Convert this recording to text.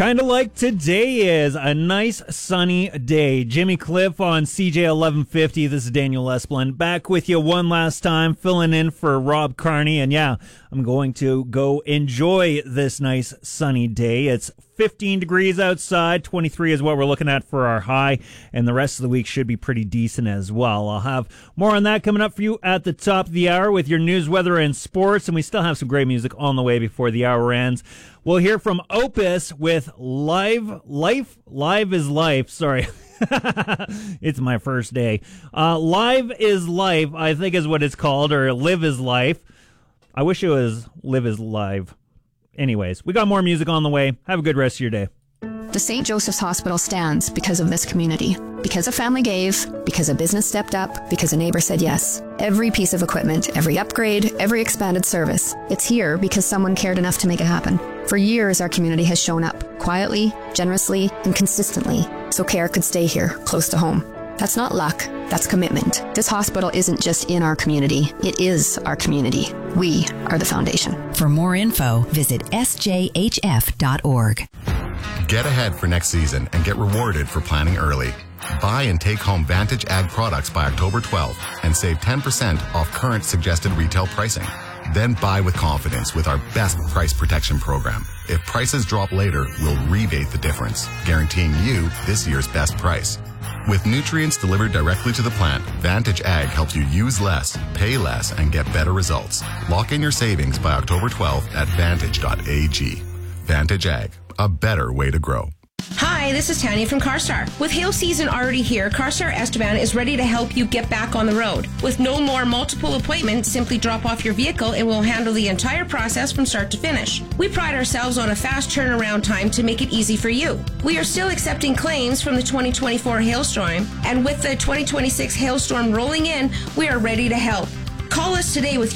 Kind of like today is a nice sunny day. Jimmy Cliff on CJ 1150. This is Daniel Esplin back with you one last time, filling in for Rob Carney. And yeah, I'm going to go enjoy this nice sunny day. It's 15 degrees outside. 23 is what we're looking at for our high, and the rest of the week should be pretty decent as well. I'll have more on that coming up for you at the top of the hour with your news, weather, and sports, and we still have some great music on the way before the hour ends. We'll hear from Opus with Live is Life. Sorry. It's my first day. Live is Life, I think is what it's called, or Live is Life. I wish it was Live is Live. Anyways, we got more music on the way. Have a good rest of your day. The St. Joseph's Hospital stands because of this community. Because a family gave, because a business stepped up, because a neighbor said yes. Every piece of equipment, every upgrade, every expanded service. It's here because someone cared enough to make it happen. For years, our community has shown up quietly, generously, and consistently so care could stay here, close to home. That's not luck, that's commitment. This hospital isn't just in our community, it is our community. We are the foundation. For more info, visit sjhf.org. Get ahead for next season and get rewarded for planning early. Buy and take home Vantage Ag products by October 12th and save 10% off current suggested retail pricing. Then buy with confidence with our best price protection program. If prices drop later, we'll rebate the difference, guaranteeing you this year's best price. With nutrients delivered directly to the plant, Vantage Ag helps you use less, pay less, and get better results. Lock in your savings by October 12th at vantage.ag. Vantage Ag, a better way to grow. Hi, this is Tanya from CarStar. With hail season already here, CarStar Esteban is ready to help you get back on the road. With no more multiple appointments, simply drop off your vehicle and we'll handle the entire process from start to finish. We pride ourselves on a fast turnaround time to make it easy for you. We are still accepting claims from the 2024 hailstorm, and with the 2026 hailstorm rolling in, we are ready to help. Call us today with